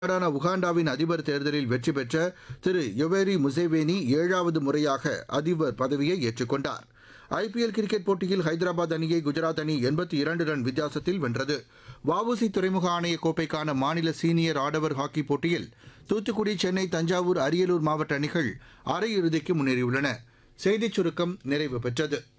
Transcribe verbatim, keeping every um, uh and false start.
நாடான உகாண்டாவின் அதிபர் தேர்தலில் வெற்றி பெற்ற திரு யொவேரி முசேவேனி ஏழாவது முறையாக அதிபர் பதவியை ஏற்றுக்கொண்டார். ஐபிஎல் கிரிக்கெட் போட்டியில் ஹைதராபாத் அணியை குஜராத் அணி எண்பத்தி இரண்டு ரன் வித்தியாசத்தில் வென்றது. வஉசி துறைமுக ஆணைய கோப்பைக்கான மாநில சீனியர் ஆடவர் ஹாக்கி போட்டியில் தூத்துக்குடி, சென்னை, தஞ்சாவூர், அரியலூர் மாவட்ட அணிகள் அரையிறுதிக்கு முன்னேறியுள்ளன. செய்திச் சுருக்கம் நிறைவு பெற்றது.